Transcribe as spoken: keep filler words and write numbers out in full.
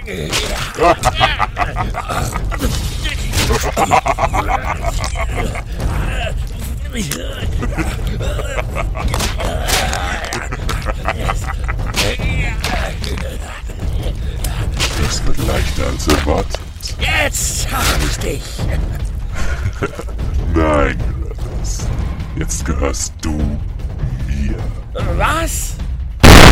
Das wird leichter als erwartet. Jetzt hab ich dich. Nein, Glavis. Jetzt gehörst du mir. Was?